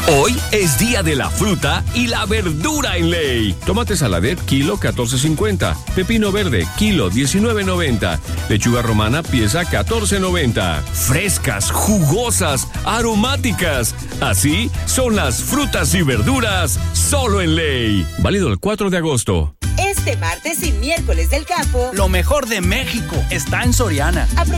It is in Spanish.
Hoy es día de la fruta y la verdura en Ley. Tomate saladet, kilo 14.50. Pepino verde, kilo 19.90. Lechuga romana, pieza 14.90. Frescas, jugosas, aromáticas. Así son las frutas y verduras solo en Ley. Válido el 4 de agosto. Este martes y miércoles del campo, lo mejor de México está en Soriana.